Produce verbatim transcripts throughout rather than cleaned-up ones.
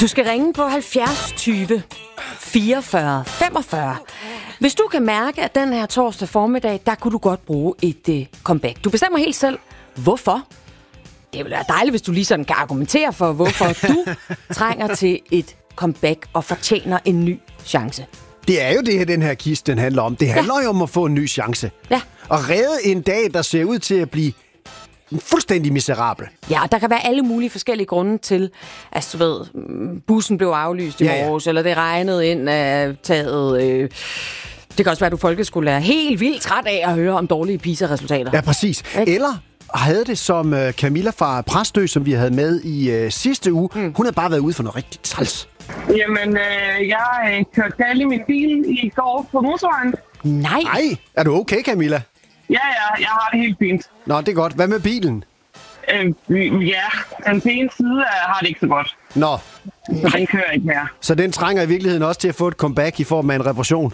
Du skal ringe på halvfjerds tyve fireogfyrre femogfyrre. Hvis du kan mærke, at den her torsdag formiddag, der kunne du godt bruge et øh, comeback. Du bestemmer helt selv, hvorfor. Det vil være dejligt, hvis du lige sådan kan argumentere for, hvorfor du trænger til et comeback og fortjener en ny chance. Det er jo det her, den her quiz, den handler om. Det handler ja. jo om at få en ny chance. Ja. Og redde en dag, der ser ud til at blive fuldstændig miserabel. Ja, og der kan være alle mulige forskellige grunde til, at du ved, bussen blev aflyst i ja, ja. morges, eller det regnede ind af taget. Øh. Det kan også være, at du folkeskolelærer helt vildt træt af at høre om dårlige PISA-resultater. Ja, præcis. Ikke? Eller havde det som uh, Camilla fra Præstø, som vi havde med i uh, sidste uge. Mm. Hun havde bare været ude for noget rigtig træls. Jamen, øh, jeg øh, kørte galt i min bil i går på motorvejen. Nej. Nej, er du okay, Camilla? Ja, ja, jeg har det helt fint. Nå, det er godt. Hvad med bilen? Øh, ja, den ene side har det ikke så godt. Nå. Den kører ikke mere. Så den trænger i virkeligheden også til at få et comeback i form af en reparation?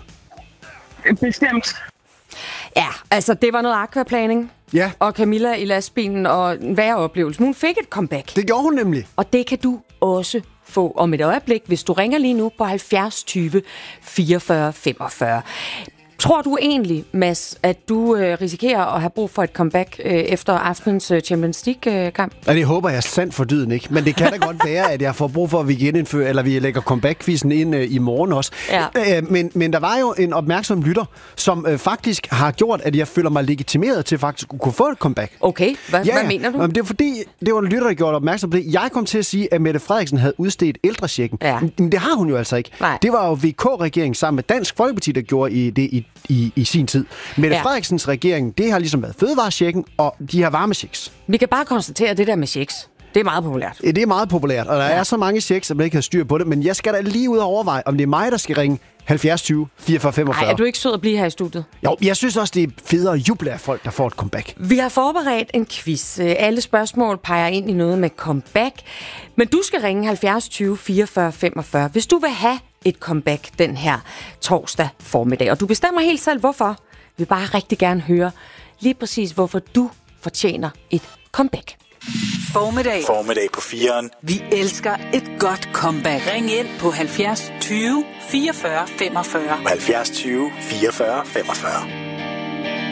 Bestemt. Ja, altså det var noget aquaplaning. Ja. Og Camilla i lastbilen og en værre oplevelse. Hun fik et comeback. Det gjorde hun nemlig. Og det kan du også få om et øjeblik, hvis du ringer lige nu på halvfjerds tyve fireogfyrre femogfyrre. Tror du egentlig, Mads, at du øh, risikerer at have brug for et comeback øh, efter aftenens øh, Champions League-kamp? Ja, det håber jeg sandt for dyden ikke. Men det kan da godt være, at jeg får brug for, at vi genindfører, eller vi lægger comeback-quizzen ind øh, i morgen også. Ja. Øh, men, men der var jo en opmærksom lytter, som øh, faktisk har gjort, at jeg føler mig legitimeret til faktisk at kunne få et comeback. Okay, Hva, ja, hvad mener du? Jamen, det er fordi, det var en lytter, der gjorde opmærksom på det. Jeg kom til at sige, at Mette Frederiksen havde udstedt ældrechecken. Ja. Men det har hun jo altså ikke. Nej. Det var jo V K-regeringen sammen med Dansk Folkeparti, der gjorde i det i, i, i sin tid. Mette Ja. Frederiksens regering, det har ligesom været fødevarechecken og de her varmechecks. Vi kan bare konstatere, at det der med checks, det er meget populært. Det er meget populært, og der ja. er så mange checks, at man ikke har styr på det. Men jeg skal da lige ud og overveje, om det er mig, der skal ringe halvfjerds tyve fireogfyrre femogfyrre. Nej, er du ikke sød at blive her i studiet? Jo, jeg synes også, det er federe at juble af folk, der får et comeback. Vi har forberedt en quiz. Alle spørgsmål peger ind i noget med comeback. Men du skal ringe halvfjerds tyve fireogfyrre femogfyrre, hvis du vil have et comeback den her torsdag formiddag. Og du bestemmer helt selv, hvorfor. Vi vil bare rigtig gerne høre lige præcis, hvorfor du fortjener et comeback. Formiddag. Formiddag på fireren. Vi elsker et godt comeback. Ring ind på halvfjerds tyve fireogfyrre femogfyrre. halvfjerds tyve fireogfyrre femogfyrre.